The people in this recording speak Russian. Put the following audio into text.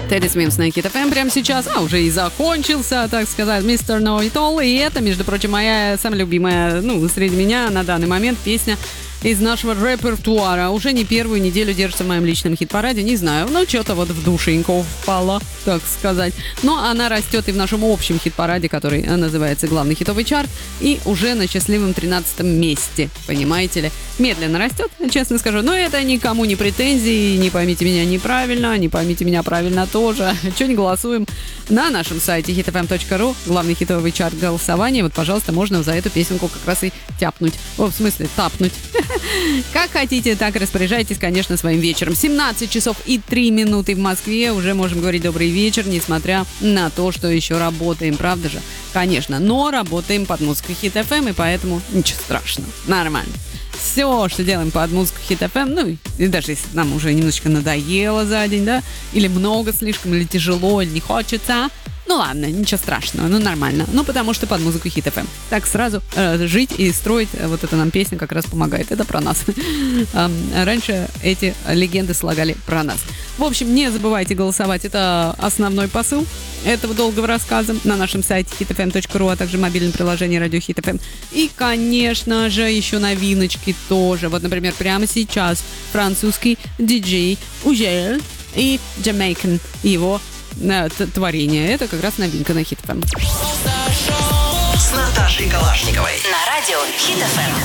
Тедди Смимс на Hit FM прямо сейчас, уже и закончился, так сказать, Mr. Know It All. И это, между прочим, моя самая любимая, среди меня на данный момент песня из нашего репертуара. Уже не первую неделю держится в моем личном хит-параде, не знаю, что-то вот в душеньку впало, так сказать. Но она растет и в нашем общем хит-параде, который называется «Главный хитовый чарт», и уже на счастливом 13-м месте, понимаете ли. Медленно растет, честно скажу, но это никому не претензии, не поймите меня неправильно, не поймите меня правильно тоже. Че не голосуем на нашем сайте hitfm.ru, главный хитовый чарт голосования. Вот, пожалуйста, можно за эту песенку как раз и тяпнуть. В смысле, тапнуть. Как хотите, так распоряжайтесь, конечно, своим вечером. 17 часов и 3 минуты в Москве. Уже можем говорить добрый вечер, несмотря на то, что еще работаем, правда же? Конечно, но работаем под музыку Hit FM, и поэтому ничего страшного. Нормально. Все, что делаем под музыку Hit FM, и даже если нам уже немножечко надоело за день, да, или много слишком, или тяжело, или не хочется, ладно, ничего страшного, нормально. Потому что под музыку Hit FM. Так сразу жить и строить, вот эта нам песня как раз помогает. Это про нас. Раньше эти легенды слагали про нас. В общем, не забывайте голосовать. Это основной посыл этого долгого рассказа на нашем сайте hitfm.ru, а также мобильном приложении радио Hit FM. И, конечно же, еще новиночки тоже. Вот, например, прямо сейчас французский диджей Ужель и Jamaican, его творение. Это как раз новинка на Hit FM. С Наташей Калашниковой. На радио Hit FM.